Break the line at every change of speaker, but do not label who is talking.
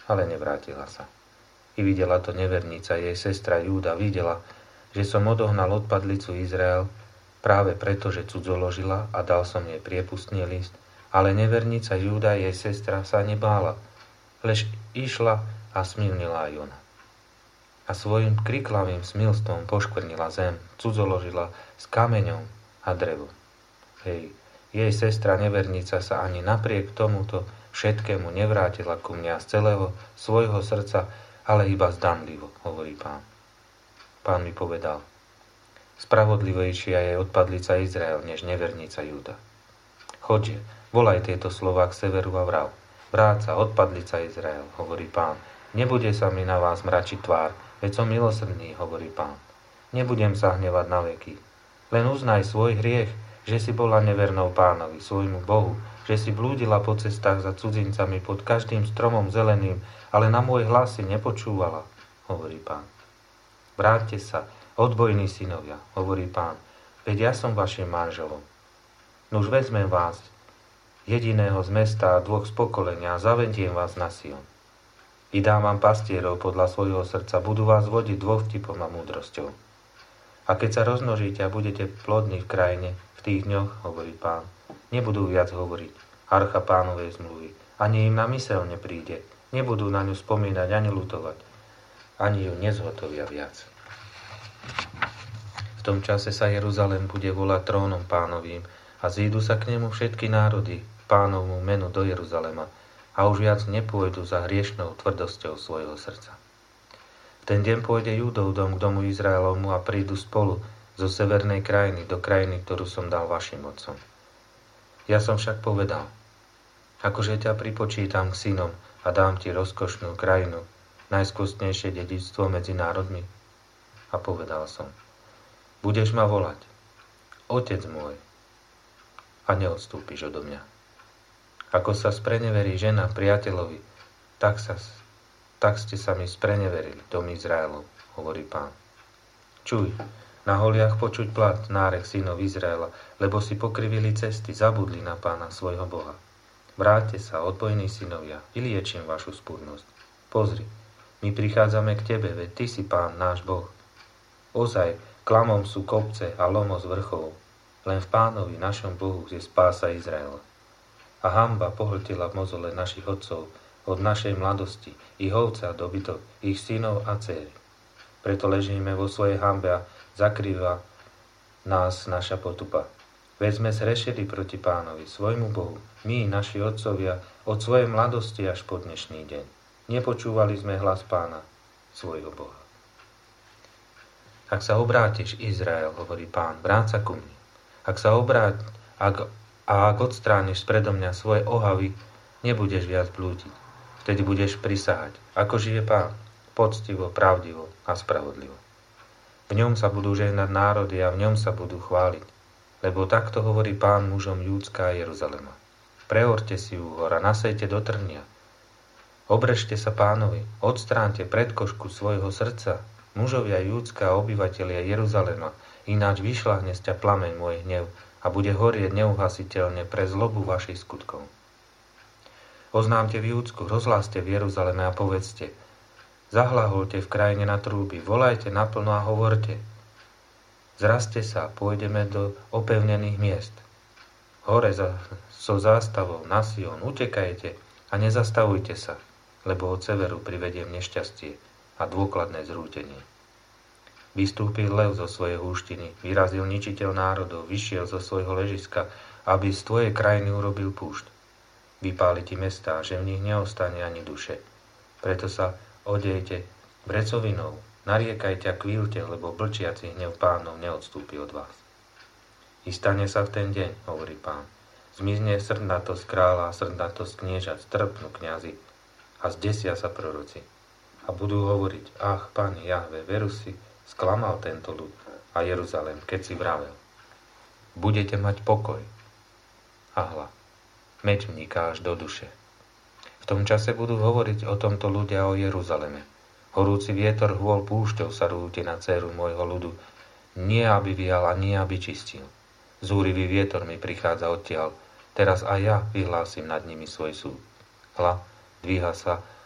ale nevrátila sa. I videla to nevernica, jej sestra Júda, videla, že som odohnal odpadlicu Izrael práve preto, že cudzoložila a dal som jej priepustný list, ale nevernica Júda, jej sestra, sa nebála, lež išla a smilnila aj ona. A svojim kriklavým smilstvom poškvrnila zem, cudzoložila s kameňom a drevom. Jej sestra nevernica sa ani napriek tomuto všetkému nevrátila ku mňa z celého svojho srdca, ale iba zdanlivo, hovorí Pán. Pán mi povedal, spravodlivejšia je odpadlica Izrael, než nevernica Júda. Chodže, volaj tieto slová k severu a vrav. Vráť sa, odpadlica Izrael, hovorí Pán. Nebude sa mi na vás mračiť tvár, veď som milosrdný, hovorí Pán. Nebudem sa hnevať na veky. Len uznaj svoj hriech, že si bola nevernou Pánovi, svojmu Bohu, že si blúdila po cestách za cudzincami pod každým stromom zeleným, ale na môj hlas si nepočúvala, hovorí Pán. Vráťte sa, odbojní synovia, hovorí Pán, veď ja som vašim manželom. Nuž vezmem vás, jediného z mesta a dvoch z pokolenia, a zavediem vás na Sion. I dám vám pastierov podľa svojho srdca, budú vás vodiť dôvtipom a múdrosťou. A keď sa rozmnožíte a budete plodní v krajine, v tých dňoch, hovorí Pán, nebudú viac hovoriť archa Pánovej zmluvy, ani im na myseľ nepríde, nebudú na ňu spomínať ani ľutovať, ani ju nezhotovia viac. V tom čase sa Jeruzalém bude volať trónom Pánovým a zídu sa k nemu všetky národy, Pánovmu menu do Jeruzalema, a už viac nepôjdu za hriešnou tvrdosťou svojho srdca. V ten deň pôjde Júdov dom k domu Izraelovmu a prídu spolu zo severnej krajiny do krajiny, ktorú som dal vašim otcom. Ja som však povedal, akože ťa pripočítam k synom a dám ti rozkošnú krajinu, najskostnejšie dedičstvo medzi národmi. A povedal som, budeš ma volať, otec môj, a neodstúpiš odo mňa. Ako sa spreneverí žena priateľovi, tak ste sa mi spreneverili, dom Izraelov, hovorí Pán. Čuj, na holiach počuť plat nárek synov Izraela, lebo si pokrivili cesty, zabudli na Pána svojho Boha. Vráťte sa, odbojní synovia, vyliečím vašu spúrnosť. Pozri, my prichádzame k tebe, veď ty si Pán, náš Boh. Ozaj, klamom sú kopce a lomo z vrchov, len v Pánovi, našom Bohu, je spása Izraela. A hanba pohltila v mozole našich otcov od našej mladosti, ich ovca, dobytok, ich synov a dcéry. Preto ležíme vo svojej hanbe a zakrýva nás naša potupa. Veď sme zhrešili proti Pánovi, svojmu Bohu, my, naši otcovia, od svojej mladosti až po dnešný deň. Nepočúvali sme hlas Pána, svojho Boha. Ak sa obrátiš, Izrael, hovorí Pán, vráť sa ku mne. Ak odstrániš spredo mňa svoje ohavy, nebudeš viac blúdiť. Vtedy budeš prisahať, ako žije Pán, poctivo, pravdivo a spravodlivo. V ňom sa budú žehnať národy a v ňom sa budú chváliť, lebo takto hovorí Pán mužom Júdska a Jeruzalema. Preorte si úhor a nasejte do trnia. Obrežte sa Pánovi, odstránte predkošku svojho srdca, mužovia Júdska a obyvatelia Jeruzalema, ináč vyšľahne z ťa plameň môj hnev a bude horieť neuhasiteľne pre zlobu vašich skutkov. Oznámte v Júdsku, rozhláste v Jeruzaleme a povedzte, zahlaholte v krajine na trúby, volajte naplno a hovorte. Zraste sa, pôjdeme do opevnených miest. Hore so zástavou na Sion, utekajte a nezastavujte sa, lebo od severu privediem nešťastie a dôkladné zrútenie. Vystúpil lev zo svojej húštiny, vyrazil ničiteľ národov, vyšiel zo svojho ležiska, aby z tvojej krajiny urobil púšť. Vypáli ti mestá, že v nich neostane ani duše. Preto sa odejte vrecovinou, nariekajte a kvílte, lebo blčiaci hnev Pánov neodstúpi od vás. I stane sa v ten deň, hovorí Pán, zmizne srdnatosť kráľa a srdnatosť kniežat, strpnú kňazi a zdesia sa proroci. A budú hovoriť, ach, Pán Jahve, veru si, sklamal tento ľud a Jeruzalém, keď si vravel. Budete mať pokoj. A hľa, meď vniká až do duše. V tom čase budú hovoriť o tomto ľudia o Jeruzaleme. Horúci vietor hôl púšťou sa rúti na dcéru môjho ľudu, nie aby vial a nie aby čistil. Zúrivý vietor mi prichádza odtiaľ, teraz aj ja vyhlásim nad nimi svoj súd. Hľa, dvíha sa